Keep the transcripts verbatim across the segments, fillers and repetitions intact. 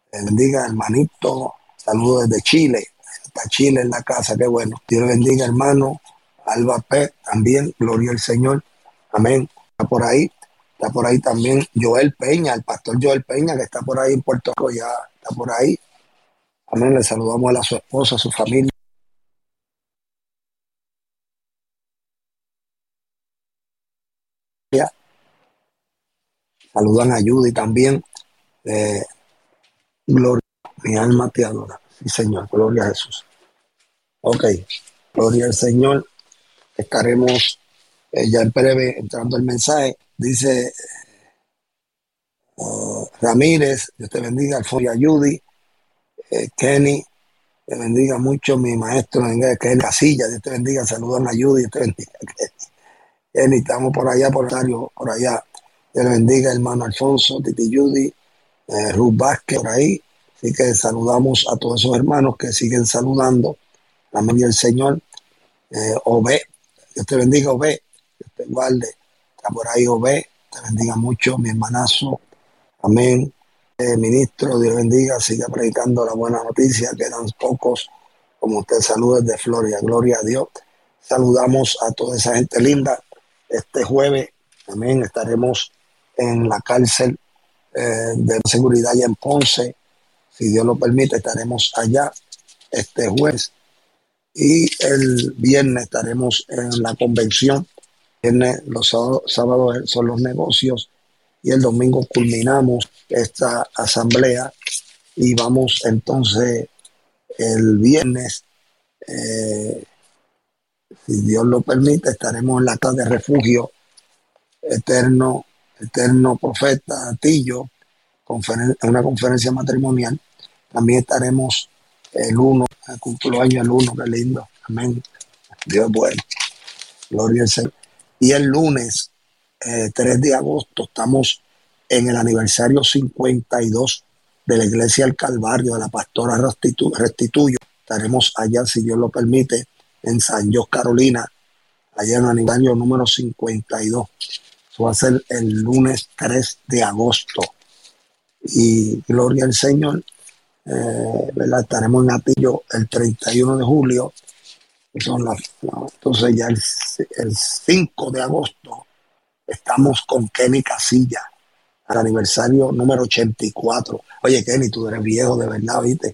Le bendiga, hermanito. Saludos desde Chile. Está Chile en la casa, qué bueno. Dios le bendiga, hermano. Alba P. también, gloria al Señor. Amén. Está por ahí. Está por ahí también Joel Peña, el pastor Joel Peña, que está por ahí en Puerto Rico, ya está por ahí. Amén. Le saludamos a su esposa, a su familia. Saludan a Judy también. Eh, gloria, mi alma te adora. Sí, Señor, gloria a Jesús. Ok, gloria al Señor. Estaremos eh, ya en breve entrando el mensaje. Dice uh, Ramírez, Dios te bendiga, Alfonso Judy, eh, Kenny, te bendiga mucho, mi maestro en inglés, Kenny Casilla, Dios te bendiga, saludan a Judy, Dios te bendiga. Kenny, estamos por allá, por Ontario, por allá. Dios le bendiga, hermano Alfonso, Titi Judy, eh, Ruth Vázquez, por ahí. Así que saludamos a todos esos hermanos que siguen saludando. La mano del Señor. Eh, Obé, Dios te bendiga, Obé, Dios te guarde. Está por ahí Obé, te bendiga mucho, mi hermanazo. Amén. Eh, ministro, Dios bendiga, siga predicando la buena noticia, quedan pocos, como usted saluda desde Florida, gloria a Dios. Saludamos a toda esa gente linda. Este jueves, amén, estaremos en la cárcel eh, de seguridad allá en Ponce. Si Dios lo permite, estaremos allá este jueves. Y el viernes estaremos en la convención. Viernes, los sábados, sábados son los negocios y el domingo culminamos esta asamblea y vamos entonces el viernes, eh, si Dios lo permite, estaremos en la casa de refugio eterno, eterno profeta Tillo, conferen una conferencia matrimonial. También estaremos el uno, el cumpleaños el uno, qué lindo, amén. Dios es bueno, gloria al Señor. Y el lunes, eh, tres de agosto, estamos en el aniversario cincuenta y dos de la Iglesia del Calvario, de la pastora Restitu Restituyo. Estaremos allá, si Dios lo permite, en San José, Carolina, allá en el aniversario número cincuenta y dos. Eso va a ser el lunes tres de agosto. Y gloria al Señor, eh, ¿verdad? Estaremos en Atillo el treinta y uno de julio. Son las, no, entonces ya el, el cinco de agosto estamos con Kenny Casilla, al aniversario número ochenta y cuatro. Oye, Kenny, tú eres viejo de verdad, ¿viste?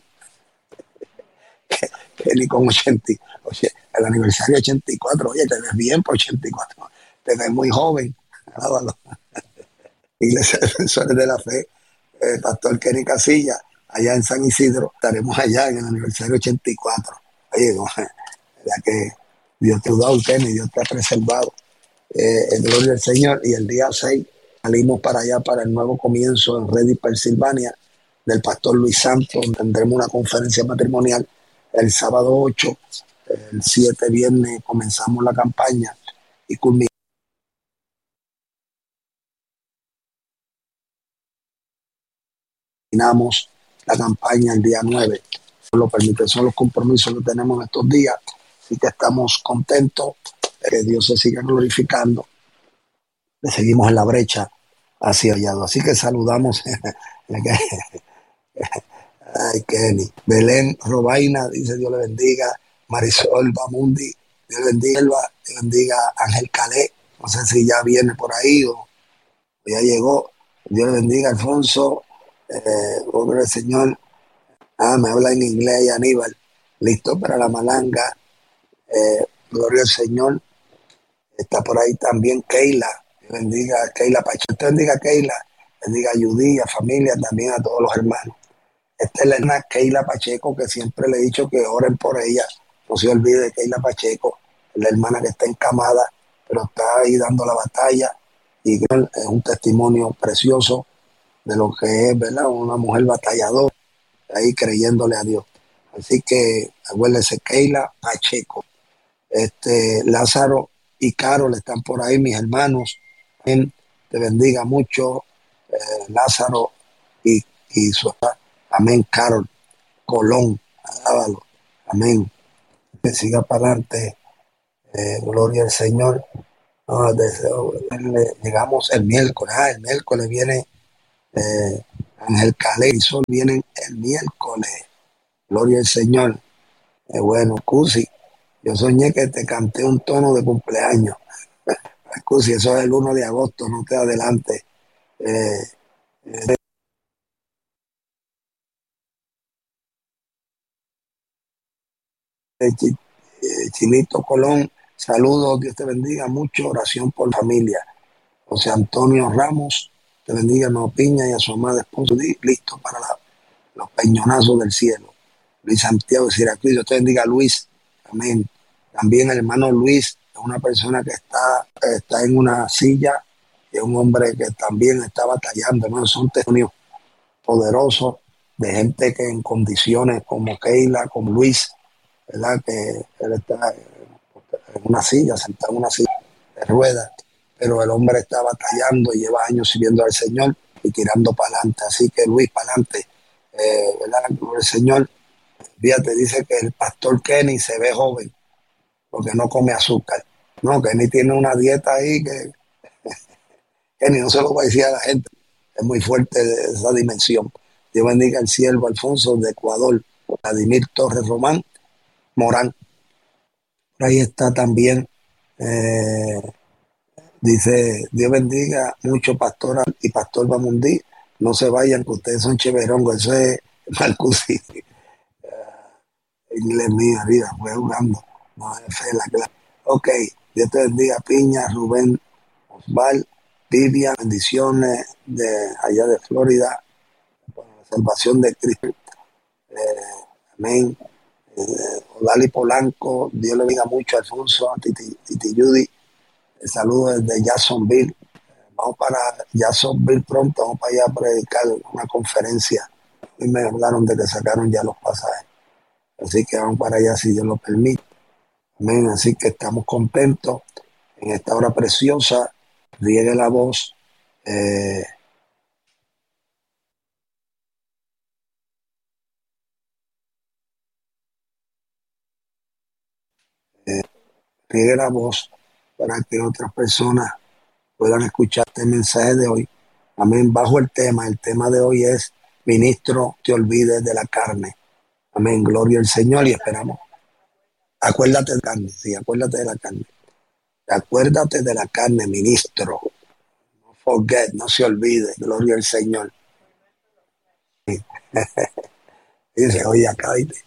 Kenny con ochenta, oye, el aniversario ochenta y cuatro, oye, te ves bien por ochenta y cuatro, te ves muy joven. Alábalo. Iglesia de Defensores de la Fe, eh, Pastor Kenny Casilla, allá en San Isidro, estaremos allá en el aniversario ochenta y cuatro. Oye, no, ya que Dios te ha dado, Kenny, Dios te ha preservado. Eh, en gloria al Señor. Y el día seis salimos para allá para el nuevo comienzo en Reading, Pensilvania, del pastor Luis Santos. Tendremos una conferencia matrimonial el sábado ocho, el siete viernes comenzamos la campaña y culminamos la campaña el día nueve. Eso lo permite, son los compromisos que tenemos en estos días, así que estamos contentos de que Dios se siga glorificando. Le seguimos en la brecha hacia allá. Así que saludamos. Ay, Kenny. Belén Robaina dice: Dios le bendiga. Marisol Bamundi, Dios le bendiga. Elba, Dios bendiga. Ángel Calé, no sé si ya viene por ahí o ya llegó. Dios le bendiga. Alfonso, eh, pobre el Señor. Ah, me habla en inglés, Aníbal. Listo para la malanga. Eh, gloria al Señor. Está por ahí también Keila. Dios bendiga a Keila Pacheco. Dios bendiga a Keila. Bendiga a Judy, a familia, también a todos los hermanos. Esta es la hermana Keila Pacheco, que siempre le he dicho que oren por ella. No se olvide de Keila Pacheco, la hermana que está encamada, pero está ahí dando la batalla. Y es un testimonio precioso de lo que es, ¿verdad? Una mujer batalladora, ahí creyéndole a Dios. Así que acuérdense, Keila Pacheco. Este, Lázaro y Carol están por ahí, mis hermanos. Amén. Te bendiga mucho, eh, Lázaro y, y su amén, Carol Colón, alábalo, amén. Que siga para adelante, eh, gloria al Señor. No, deseo, llegamos el miércoles, ah, el miércoles viene eh, Ángel Calé y Sol vienen el miércoles. Gloria al Señor. Eh, bueno, Cusi, yo soñé que te canté un tono de cumpleaños. Cusi, eso es el uno de agosto, no te adelante. Eh, eh, Chi- eh, Chinito Colón, saludos, Dios te bendiga mucho, oración por familia. José Antonio Ramos, te bendiga, no Piña y a su amada esposa, listo para la- los peñonazos del cielo. Luis Santiago de Siracuyo, Dios te bendiga, Luis, amén. También el hermano Luis es una persona que está, está en una silla, y es un hombre que también está batallando, hermano, son testimonios poderosos de gente que en condiciones como Keila, como Luis, ¿verdad? Que él está en una silla, sentado en una silla de ruedas, pero el hombre está batallando y lleva años sirviendo al Señor y tirando para adelante. Así que Luis, para adelante, eh, ¿verdad? El Señor, fíjate, dice que el pastor Kenny se ve joven porque no come azúcar. No, Kenny tiene una dieta ahí que Kenny no se lo va a decir a la gente. Es muy fuerte de esa dimensión. Dios bendiga al siervo Alfonso de Ecuador, Vladimir Torres Román, Morán. Por ahí está también, eh, dice, Dios bendiga mucho pastor y pastor Bamundí. No se vayan, que ustedes son cheverongos. Eso es Marcusi. Inglés mío arriba, fue jugando. No es fe la clase. Ok, Dios te bendiga, Piña, Rubén, Osval, Vivian, bendiciones de allá de Florida, por la salvación de Cristo. Eh, amén. Eh, Odali Polanco, Dios le bendiga mucho a Alfonso, a Titi, Titi Judy. El saludo desde Jacksonville. Vamos para Jacksonville pronto, vamos para allá a predicar una conferencia. Y me hablaron de que sacaron ya los pasajes. Así que vamos para allá si Dios lo permite. Amén. Así que estamos contentos en esta hora preciosa. Riegue la voz. Eh, eh, Riegue la voz para que otras personas puedan escuchar este mensaje de hoy. Amén. Bajo el tema. El tema de hoy es: ministro, te olvides de la carne. Amén. Gloria al Señor y esperamos. Acuérdate de la carne. Sí, acuérdate de la carne. Acuérdate de la carne, ministro. No forget, no se olvide. Gloria al Señor. Dice, oye, acá, ¿viste?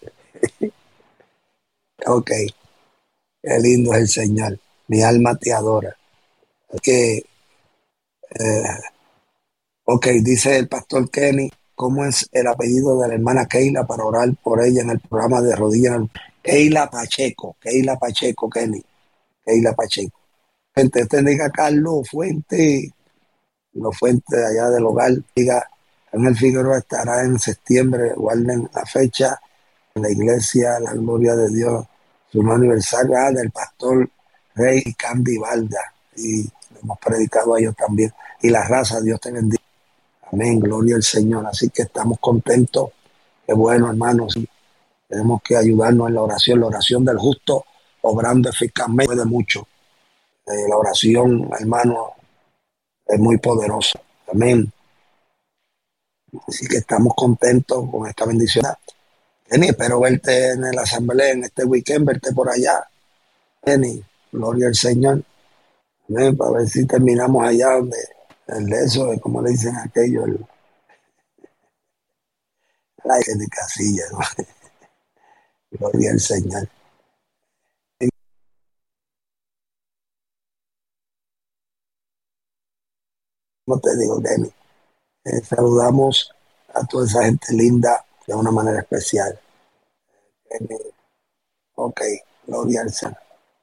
Ok, qué lindo es el Señor. Mi alma te adora. Es que, eh, ok, dice el pastor Kenny, ¿cómo es el apellido de la hermana Keila para orar por ella en el programa de rodillas? Keila Pacheco, Keila Pacheco, Kenny, Keila Pacheco. Gente, este diga Carlos Fuente, los Fuentes de allá del hogar, diga, Ángel Figueroa estará en septiembre, guarden la fecha, en la iglesia, la gloria de Dios, su nuevo aniversario, ah, del pastor Rey Candy Balda, y hemos predicado a ellos también, y la raza, Dios te bendiga, amén, gloria al Señor, así que estamos contentos, qué bueno, hermanos, sí, tenemos que ayudarnos en la oración, la oración del justo, obrando eficazmente de mucho, eh, la oración, hermano, es muy poderosa, amén, así que estamos contentos con esta bendición. Jenny, espero verte en la asamblea en este weekend, verte por allá. Jenny, gloria al Señor. Amén, para ver si terminamos allá donde el de eso, como le dicen aquello, el, la de casilla, ¿no? Gloria al Señor. Como te digo, Jenny, eh, saludamos a toda esa gente linda de una manera especial. Jenny, ok, gloria al Señor.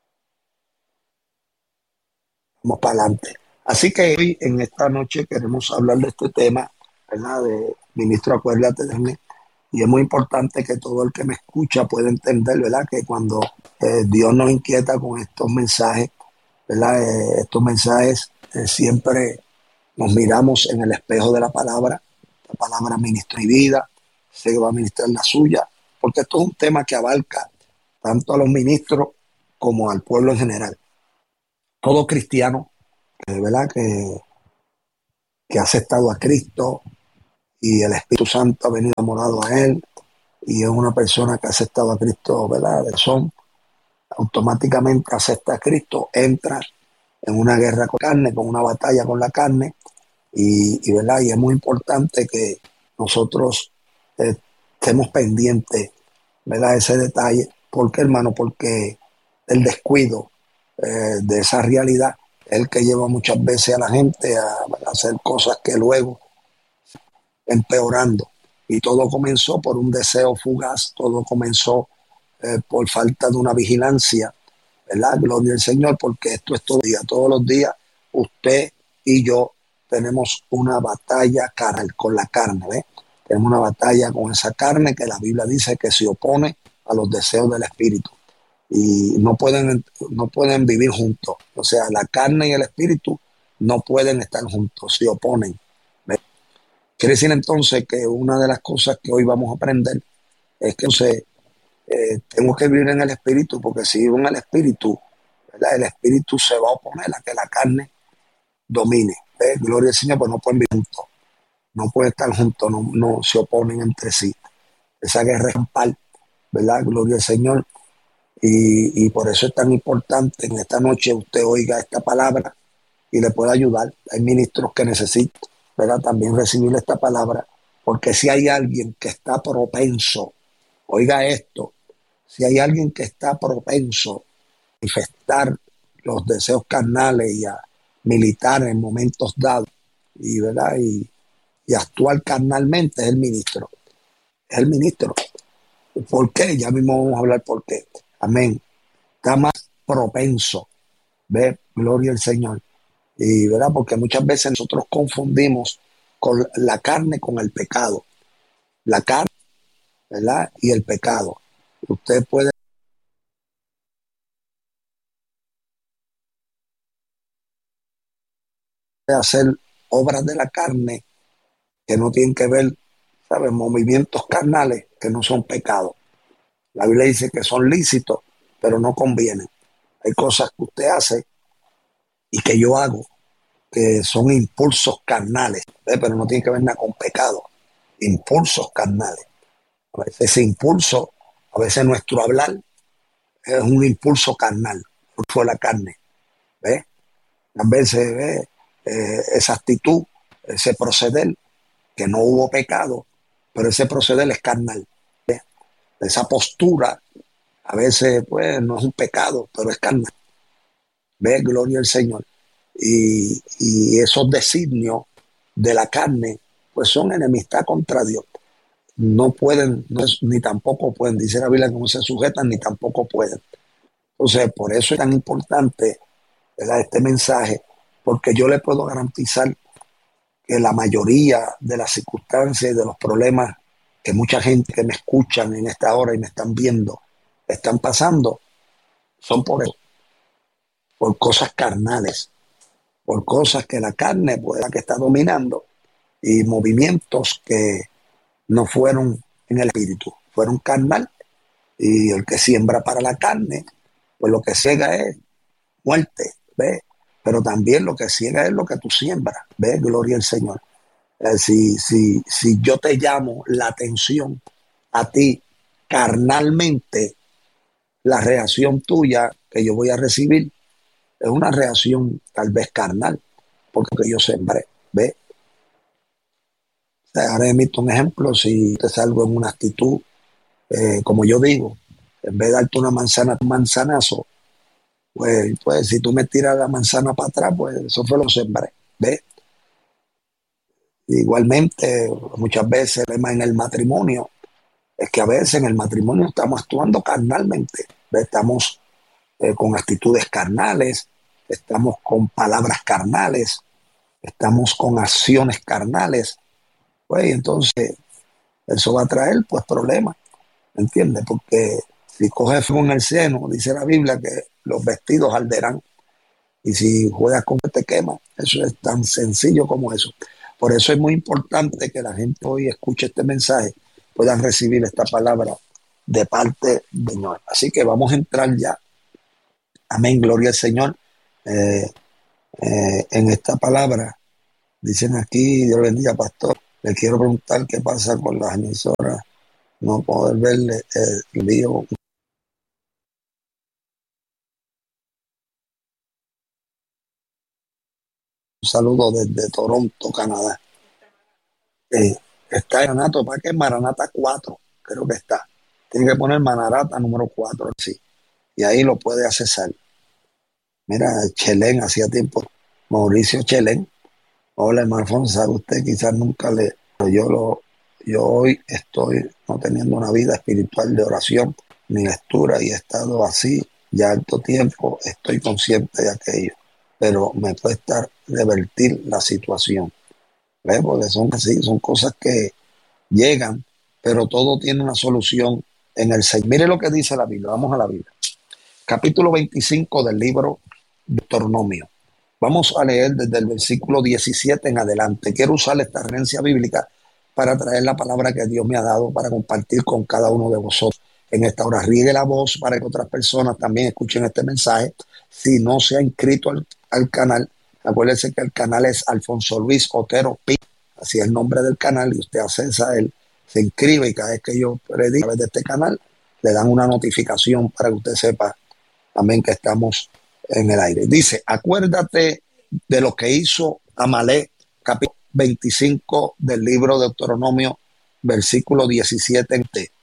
Vamos para adelante. Así que hoy, en esta noche, queremos hablar de este tema, ¿verdad? De ministro, acuérdate de mí. Y es muy importante que todo el que me escucha pueda entender, ¿verdad? Que cuando eh, Dios nos inquieta con estos mensajes, ¿verdad? Eh, estos mensajes eh, siempre nos miramos en el espejo de la palabra. La palabra ministra mi vida, sé que va a ministrar la suya, porque esto es un tema que abarca tanto a los ministros como al pueblo en general. Todo cristiano, eh, ¿verdad? Que, que ha aceptado a Cristo y el Espíritu Santo ha venido enamorado a él y es una persona que ha aceptado a Cristo, ¿verdad? De son, automáticamente acepta a Cristo, entra en una guerra con la carne, con una batalla con la carne y, y, ¿verdad? Y es muy importante que nosotros eh, estemos pendientes, ¿verdad? Ese detalle. ¿Por qué, hermano? Porque el descuido eh, de esa realidad es el que lleva muchas veces a la gente a, a hacer cosas que luego empeorando. Y todo comenzó por un deseo fugaz, todo comenzó eh, por falta de una vigilancia, ¿verdad? Gloria al Señor, porque esto es todo día, todos los días usted y yo tenemos una batalla carnal con la carne, ¿ves? Tenemos una batalla con esa carne que la Biblia dice que se opone a los deseos del Espíritu y no pueden, no pueden vivir juntos. O sea, la carne y el Espíritu no pueden estar juntos, se oponen. ¿Ves? Quiere decir entonces que una de las cosas que hoy vamos a aprender es que entonces, eh, tengo que vivir en el Espíritu, porque si vivo en el Espíritu, ¿verdad? El Espíritu se va a oponer a que la carne domine. ¿Ves? Gloria al Señor, pues no pueden vivir juntos, no pueden estar juntos, no, no se oponen entre sí. Esa guerra es campal, ¿verdad? Gloria al Señor. Y, y por eso es tan importante que en esta noche usted oiga esta palabra y le pueda ayudar. Hay ministros que necesitan, ¿verdad? También recibir esta palabra, porque si hay alguien que está propenso, oiga esto, si hay alguien que está propenso a manifestar los deseos carnales y a militar en momentos dados y, ¿verdad? y, y actuar carnalmente, es el ministro. Es el ministro. ¿Por qué? Ya mismo vamos a hablar por qué. Amén. Está más propenso. ¿Ve? Gloria al Señor. Y, ¿verdad? Porque muchas veces nosotros confundimos con la carne con el pecado. La carne, ¿verdad? Y el pecado. Usted puede hacer obras de la carne que no tienen que ver, ¿sabes? Movimientos carnales que no son pecados. La Biblia dice que son lícitos, pero no convienen. Hay cosas que usted hace y que yo hago que son impulsos carnales, ¿ves? Pero no tiene que ver nada con pecado. Impulsos carnales. A veces ese impulso, a veces nuestro hablar es un impulso carnal, fue la carne, ¿ves? A veces ¿ves? Eh, esa actitud, ese proceder, que no hubo pecado, pero ese proceder es carnal. ¿Ves? Esa postura, a veces pues no es un pecado, pero es carnal. ¿Ves? Gloria al Señor. Y, y esos designios de la carne, pues son enemistad contra Dios. No pueden, no es, ni tampoco pueden, dice la Biblia que no se sujetan, ni tampoco pueden. Entonces, por eso es tan importante, ¿verdad? Este mensaje, porque yo le puedo garantizar que la mayoría de las circunstancias y de los problemas que mucha gente que me escuchan en esta hora y me están viendo, están pasando, son por eso, por cosas carnales, por cosas que la carne pues, la que está dominando y movimientos que no fueron en el espíritu, fueron carnal. Y el que siembra para la carne, pues lo que ciega es muerte, ¿ves? Pero también lo que ciega es lo que tú siembras, ¿ves? Gloria al Señor. Eh, si, si, si yo te llamo la atención a ti carnalmente, la reacción tuya que yo voy a recibir es una reacción tal vez carnal, porque yo sembré, ¿ves? O sea, ahora emito un ejemplo, si te salgo en una actitud, eh, como yo digo, en vez de darte una manzana, un manzanazo, pues, pues si tú me tiras la manzana para atrás, pues eso fue lo que sembré, ¿ves? Igualmente, muchas veces el problema en el matrimonio es que a veces en el matrimonio estamos actuando carnalmente, ¿ves? Estamos eh, con actitudes carnales, estamos con palabras carnales, estamos con acciones carnales, pues entonces eso va a traer pues problemas, ¿entiendes? Porque si coges fuego en el seno, dice la Biblia que los vestidos arderán. Y si juegas con que te quema, eso es tan sencillo como eso. Por eso es muy importante que la gente hoy escuche este mensaje, puedan recibir esta palabra de parte del Señor. Así que vamos a entrar ya. Amén, gloria al Señor. Eh, eh, en esta palabra, dicen aquí, Dios bendiga, pastor. Le quiero preguntar qué pasa con las emisoras, no poder verle el lío. Un saludo desde Toronto, Canadá. Eh, está en Maranata, ¿para qué? Maranata cuatro, creo que está. Tiene que poner Maranata número cuatro, sí. Y ahí lo puede accesar. Mira, Chelén, hacía tiempo. Mauricio Chelén. Hola, hermano Alfonso, sabe usted, quizás nunca le... Pero yo, lo, yo hoy estoy no teniendo una vida espiritual de oración ni lectura y he estado así ya harto tiempo. Estoy consciente de aquello, pero me cuesta revertir la situación. ¿Ves? Porque son así, son cosas que llegan, pero todo tiene una solución en el Señor. Mire lo que dice la Biblia, vamos a la Biblia. Capítulo veinticinco del libro de Deuteronomio. Vamos a leer desde el versículo diecisiete en adelante. Quiero usar esta referencia bíblica para traer la palabra que Dios me ha dado para compartir con cada uno de vosotros. En esta hora riegue la voz para que otras personas también escuchen este mensaje. Si no se ha inscrito al, al canal, acuérdense que el canal es Alfonso Luis Otero Pi, así es el nombre del canal, y usted accesa a él, se inscribe y cada vez que yo predico a través de este canal, le dan una notificación para que usted sepa, amén, que estamos en el aire. Dice, acuérdate de lo que hizo Amalek, capítulo veinticinco del libro de Deuteronomio, versículo diecisiete.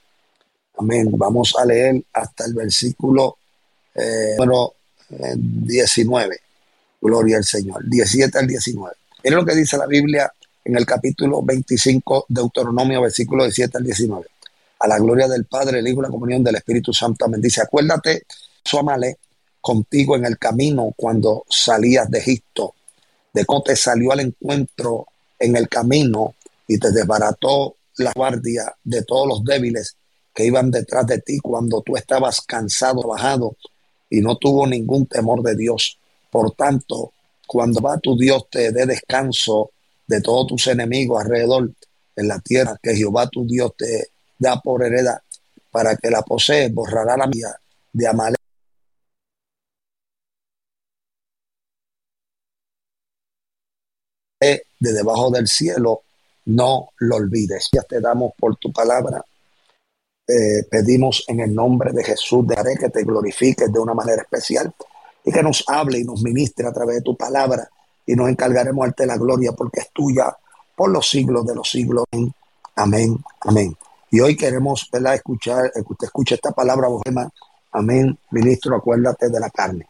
Amén. Vamos a leer hasta el versículo eh, número eh, diecinueve. Gloria al Señor. diecisiete al diecinueve. Es lo que dice la Biblia en el capítulo veinticinco de Deuteronomio, versículo diecisiete al diecinueve. A la gloria del Padre, el Hijo y la comunión del Espíritu Santo. Amén. Dice, acuérdate, su Amalek, contigo en el camino cuando salías de Egipto, de cómo te salió al encuentro en el camino y te desbarató la guardia de todos los débiles que iban detrás de ti cuando tú estabas cansado, bajado y no tuvo ningún temor de Dios. Por tanto, cuando va tu Dios te dé descanso de todos tus enemigos alrededor en la tierra que Jehová tu Dios te da por heredad para que la posees, borrará la mía de Amalek de debajo del cielo, no lo olvides. Ya te damos por tu palabra. Eh, pedimos en el nombre de Jesús, de haré que te glorifiques de una manera especial y que nos hable y nos ministre a través de tu palabra y nos encargaremos ante la gloria porque es tuya por los siglos de los siglos. Amén, amén. Y hoy queremos, ¿verdad?, escuchar, que usted escuche esta palabra, amén, ministro, acuérdate de la carne.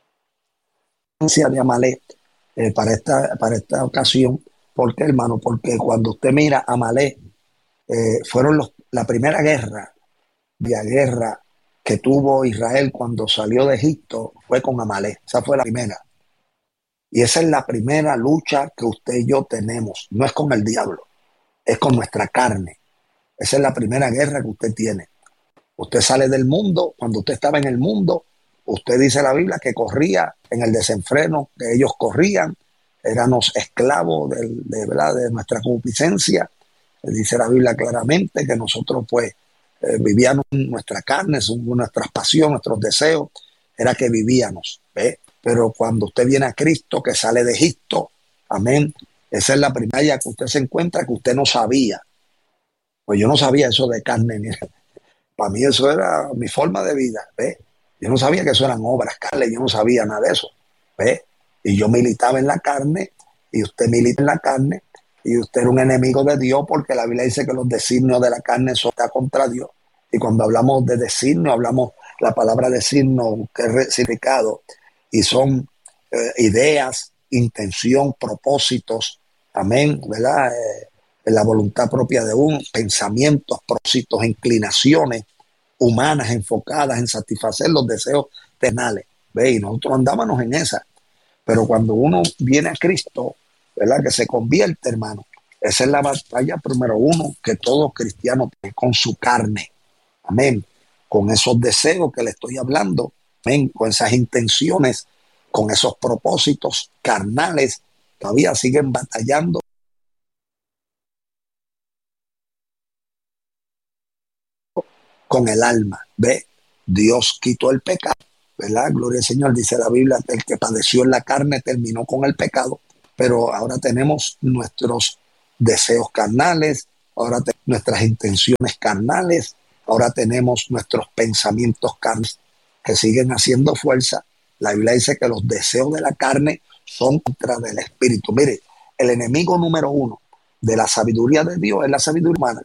De Amalek eh, para, esta, para esta ocasión. ¿Por qué, hermano? Porque cuando usted mira a Amalek, eh, fueron los, la primera guerra, la guerra que tuvo Israel cuando salió de Egipto, fue con Amalek. Esa fue la primera. Y esa es la primera lucha que usted y yo tenemos. No es con el diablo, es con nuestra carne. Esa es la primera guerra que usted tiene. Usted sale del mundo, cuando usted estaba en el mundo, usted dice la Biblia que corría en el desenfreno, que ellos corrían, éramos esclavos de, de, ¿verdad?, de nuestra concupiscencia. Dice la Biblia claramente que nosotros pues eh, vivíamos nuestra carne, nuestras pasiones, nuestros deseos, era que vivíamos. ¿Ve? Pero cuando usted viene a Cristo, que sale de Egipto, amén, esa es la primera que usted se encuentra que usted no sabía. Pues yo no sabía eso de carne ni para mí eso era mi forma de vida, ¿ves? Yo no sabía que eso eran obras, carne, yo no sabía nada de eso, ¿ves? Y yo militaba en la carne, y usted milita en la carne, y usted era un enemigo de Dios, porque la Biblia dice que los designios de la carne son contra Dios. Y cuando hablamos de designio, hablamos la palabra designio, que es significado, y son eh, ideas, intención, propósitos, amén, ¿verdad? Eh, la voluntad propia de uno, pensamientos, propósitos, inclinaciones humanas enfocadas en satisfacer los deseos terrenales. ¿Ve? Y nosotros andábamos en esa. Pero cuando uno viene a Cristo, ¿verdad?, que se convierte, hermano, esa es la batalla número uno que todo cristiano tiene con su carne. Amén. Con esos deseos que le estoy hablando, amén, con esas intenciones, con esos propósitos carnales, todavía siguen batallando con el alma. Ve, Dios quitó el pecado, ¿verdad? Gloria al Señor. Dice la Biblia que el que padeció en la carne terminó con el pecado, pero ahora tenemos nuestros deseos carnales, ahora tenemos nuestras intenciones carnales, ahora tenemos nuestros pensamientos carnales que siguen haciendo fuerza. La Biblia dice que los deseos de la carne son contra del espíritu. Mire, el enemigo número uno de la sabiduría de Dios es la sabiduría humana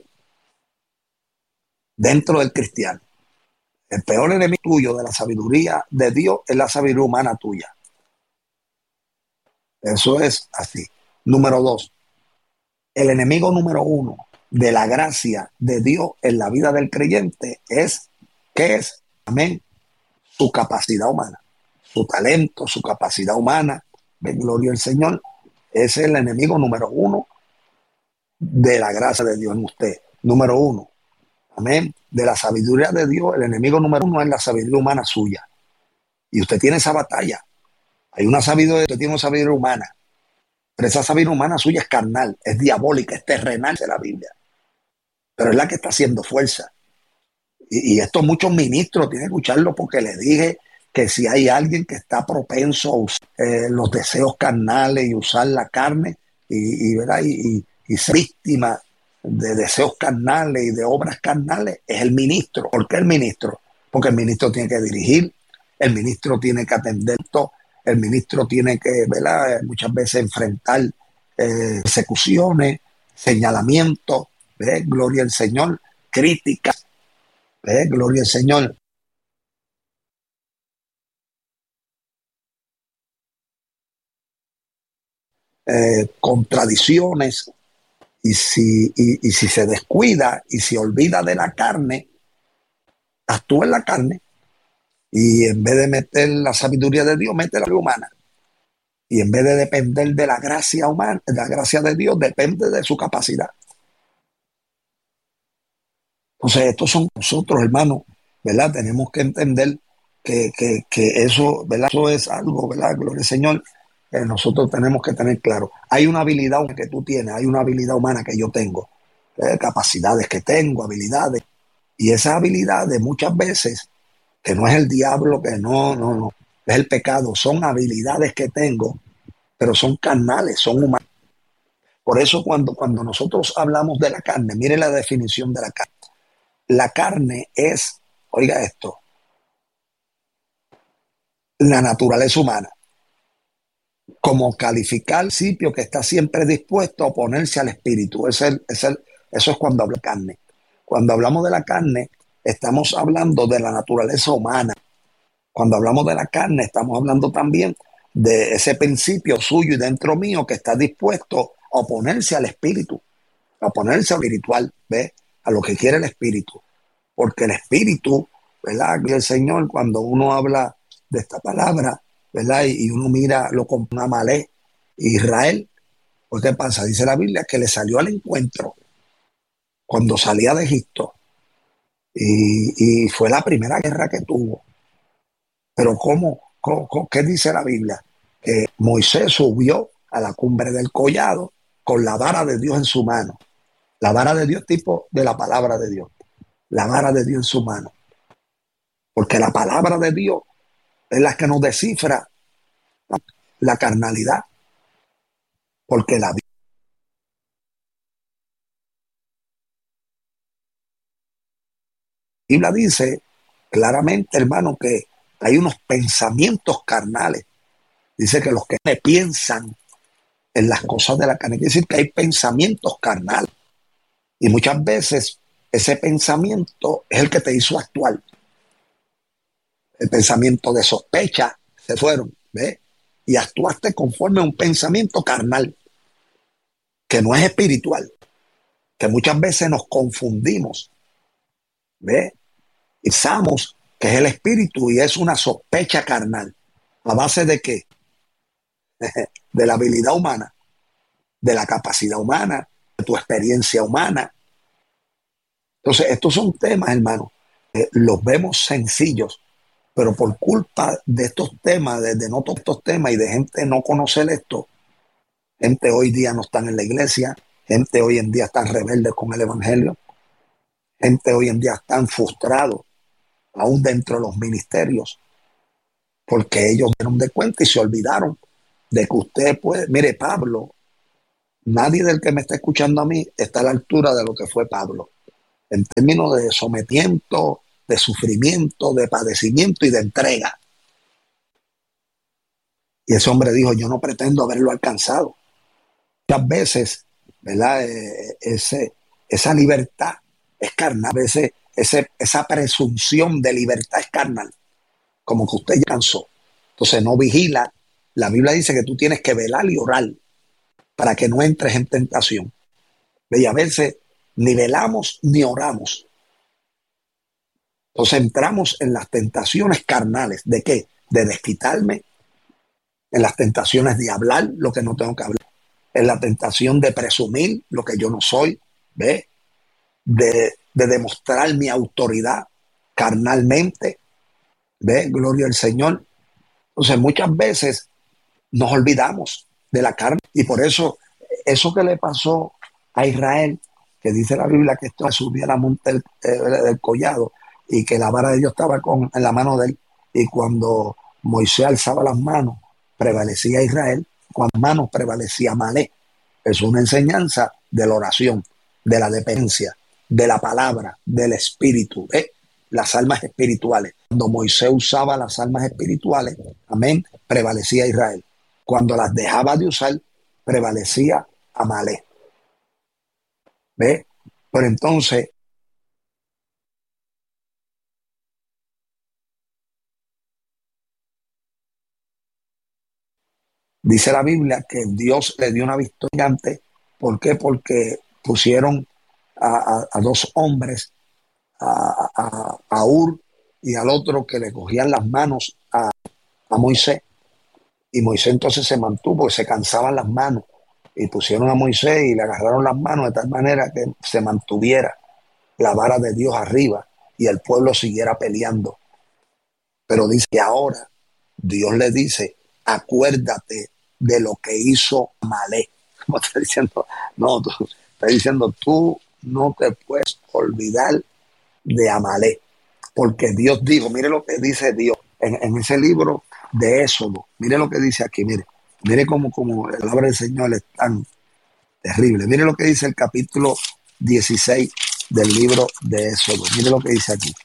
dentro del cristiano. El peor enemigo tuyo de la sabiduría de Dios es la sabiduría humana tuya. Eso es así. Número dos, el enemigo número uno de la gracia de Dios en la vida del creyente es, ¿qué es? Amén. Su capacidad humana, su talento, su capacidad humana. Ven, gloria al Señor. Ese es el enemigo número uno de la gracia de Dios en usted. Número uno. Amén. De la sabiduría de Dios, el enemigo número uno es la sabiduría humana suya. Y usted tiene esa batalla. Hay una sabiduría, usted tiene una sabiduría humana. Pero esa sabiduría humana suya es carnal, es diabólica, es terrenal de la Biblia. Pero es la que está haciendo fuerza. Y, y esto muchos ministros tienen que escucharlo porque les dije que si hay alguien que está propenso a usar eh, los deseos carnales y usar la carne y, y, ¿verdad? y, y, y ser víctima de deseos carnales y de obras carnales, es el ministro. ¿Por qué el ministro? Porque el ministro tiene que dirigir, el ministro tiene que atender todo, el ministro tiene que, ¿verdad? Muchas veces enfrentar eh, persecuciones, señalamientos, ¿ves? Gloria al Señor, críticas, ¿ves? Gloria al Señor. Eh, contradicciones, y si, y, y si se descuida y se olvida de la carne, actúa en la carne y en vez de meter la sabiduría de Dios, mete la humana. Y en vez de depender de la gracia humana, de la gracia de Dios, depende de su capacidad. Entonces, estos son nosotros, hermanos, ¿verdad? Tenemos que entender que, que, que eso, ¿verdad? Eso es algo, ¿verdad? Gloria al Señor. Eh, nosotros tenemos que tener claro. Hay una habilidad que tú tienes, hay una habilidad humana que yo tengo, eh, capacidades que tengo, habilidades. Y esas habilidades muchas veces, que no es el diablo, que no, no, no, es el pecado, son habilidades que tengo, pero son carnales, son humanas. Por eso cuando, cuando nosotros hablamos de la carne, mire la definición de la carne. La carne es, oiga esto, la naturaleza humana, como calificar el sitio que está siempre dispuesto a oponerse al espíritu. Es el, es el, eso es cuando habla de carne. Cuando hablamos de la carne, estamos hablando de la naturaleza humana. Cuando hablamos de la carne, estamos hablando también de ese principio suyo y dentro mío que está dispuesto a oponerse al espíritu, a oponerse al espiritual, ¿ves? A lo que quiere el espíritu. Porque el espíritu, ¿verdad? Y el Señor, cuando uno habla de esta palabra, ¿verdad? Y, y uno mira lo con Amalek, Israel, pues ¿qué pasa? Dice la Biblia que le salió al encuentro cuando salía de Egipto y, y fue la primera guerra que tuvo. Pero ¿cómo, cómo, cómo? ¿Qué dice la Biblia? Que Moisés subió a la cumbre del collado con la vara de Dios en su mano. La vara de Dios tipo de la palabra de Dios. La vara de Dios en su mano. Porque la palabra de Dios es la que nos descifra la carnalidad. Porque la Biblia dice claramente, hermano, que hay unos pensamientos carnales. Dice que los que piensan en las cosas de la carne, quiere decir que hay pensamientos carnales. Y muchas veces ese pensamiento es el que te hizo actuar. El pensamiento de sospecha se fueron, ¿ves? Y actuaste conforme a un pensamiento carnal, que no es espiritual, que muchas veces nos confundimos, ¿ves? Pensamos que es el espíritu y es una sospecha carnal. ¿A base de qué? De la habilidad humana, de la capacidad humana, de tu experiencia humana. Entonces, estos son temas, hermano, eh, los vemos sencillos, pero por culpa de estos temas, de, de no tocar estos temas y de gente no conocer esto, gente hoy día no están en la iglesia, gente hoy en día están rebeldes con el evangelio, gente hoy en día están frustrados, aún dentro de los ministerios, porque ellos dieron de cuenta y se olvidaron de que usted puede, mire, Pablo, Nadie del que me está escuchando a mí está a la altura de lo que fue Pablo, en términos de sometimiento, de sufrimiento, de padecimiento y de entrega. Y ese hombre dijo, yo no pretendo haberlo alcanzado. Muchas veces, ¿verdad? Eh, ese, esa libertad es carnal, a veces ese, esa presunción de libertad es carnal, como que usted ya cansó. Entonces no vigila. La Biblia dice que tú tienes que velar y orar para que no entres en tentación. Y a veces ni velamos ni oramos. Entonces entramos en las tentaciones carnales. ¿De qué? De desquitarme, en las tentaciones de hablar lo que no tengo que hablar, en la tentación de presumir lo que yo no soy, ¿ve? De, de demostrar mi autoridad carnalmente, ¿ve? Gloria al Señor. Entonces muchas veces nos olvidamos de la carne y por eso eso que le pasó a Israel, que dice la Biblia que esto subía a la monte del, eh, del collado y que la vara de Dios estaba con, en la mano de él, y cuando Moisés alzaba las manos prevalecía Israel, cuando las manos prevalecía Malé. Es una enseñanza de la oración, de la dependencia, de la palabra, del espíritu, ¿eh? Las almas espirituales. Cuando Moisés usaba las almas espirituales, amén, prevalecía Israel. Cuando las dejaba de usar, prevalecía Amalek. ¿Ve? Pero entonces, dice la Biblia que Dios le dio una victoria antes. ¿Por qué? Porque pusieron a, a, a dos hombres, a, a, a Ur y al otro, que le cogían las manos a, a Moisés. Y Moisés entonces se mantuvo, se cansaban las manos. Y pusieron a Moisés y le agarraron las manos de tal manera que se mantuviera la vara de Dios arriba y el pueblo siguiera peleando. Pero dice que ahora Dios le dice, acuérdate de lo que hizo Amalek. Como está diciendo, no, tú, está diciendo, tú no te puedes olvidar de Amalek. Porque Dios dijo, mire lo que dice Dios en, en ese libro de Éxodo. Mire lo que dice aquí, mire. Mire cómo, cómo la palabra del Señor es tan terrible. Mire lo que dice el capítulo dieciséis del libro de Éxodo. Mire lo que dice aquí.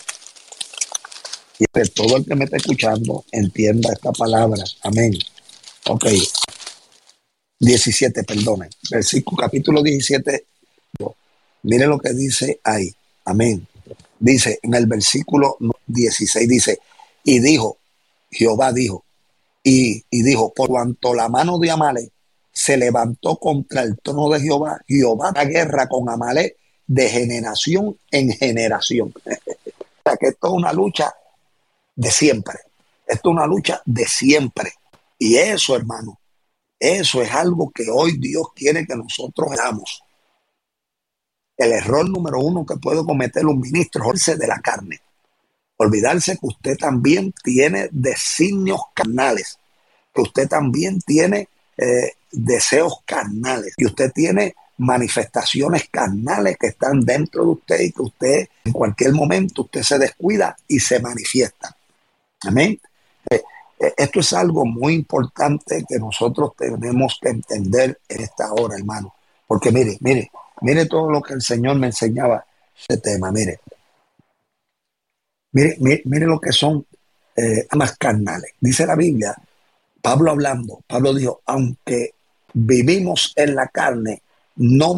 Y que todo el que me está escuchando entienda esta palabra. Amén. Ok. diecisiete, perdone. Versículo, capítulo diecisiete. Mire lo que dice ahí. Amén. Dice en el versículo dieciséis, dice, y dijo, Jehová dijo, y, y dijo, por cuanto la mano de Amalek se levantó contra el trono de Jehová, Jehová da guerra con Amalek de generación en generación. O sea, que esto es una lucha de siempre. Esto es una lucha de siempre. Y eso, hermano, eso es algo que hoy Dios quiere que nosotros hagamos. El error número uno que puede cometer un ministro es olvidarse de la carne. Olvidarse que usted también tiene designios carnales, que usted también tiene eh, deseos carnales, y usted tiene manifestaciones carnales que están dentro de usted y que usted en cualquier momento usted se descuida y se manifiesta. Amén. Eh, eh, esto es algo muy importante que nosotros tenemos que entender en esta hora, hermano. Porque mire, mire, mire todo lo que el Señor me enseñaba este tema, mire. Mire, mire, mire lo que son eh, almas carnales. Dice la Biblia, Pablo hablando, Pablo dijo, aunque vivimos en la carne, no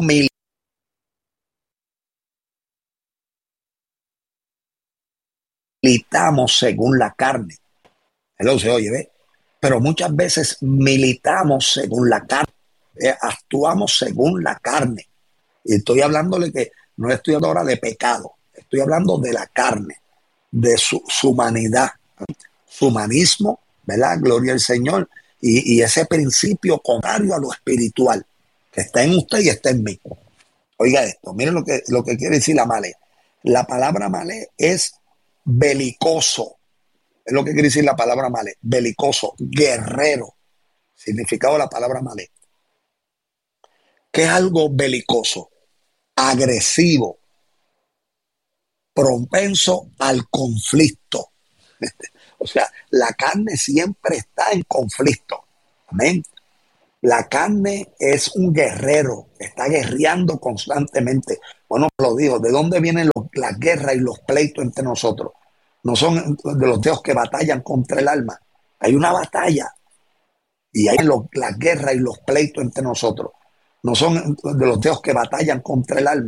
militamos según la carne. Él se oye, ¿ve? Pero muchas veces militamos según la carne, eh, actuamos según la carne. Y estoy hablándole que no estoy hablando ahora de pecado, estoy hablando de la carne, de su, su humanidad, su humanismo, ¿verdad? Gloria al Señor. Y, y ese principio contrario a lo espiritual, que está en usted y está en mí. Oiga esto, miren lo que, lo que quiere decir la malé. La palabra malé es belicoso. Es lo que quiere decir la palabra malé. Belicoso, guerrero. Significado de la palabra malé. ¿Qué es algo belicoso? Agresivo, propenso al conflicto. O sea, la carne siempre está en conflicto. Amén. La carne es un guerrero, está guerreando constantemente. Bueno, lo digo, ¿de dónde vienen los- las guerras y los pleitos entre nosotros? No son de los dios que batallan contra el alma. Hay una batalla y hay los- las guerras y los pleitos entre nosotros. No son de los dios que batallan contra el alma.